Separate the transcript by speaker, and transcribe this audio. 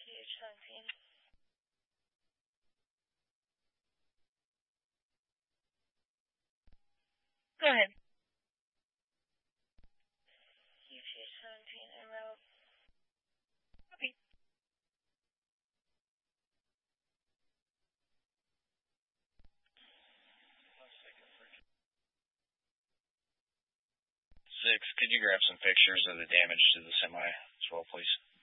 Speaker 1: Go ahead.
Speaker 2: 6, could you grab some pictures of the damage to the semi as well, please?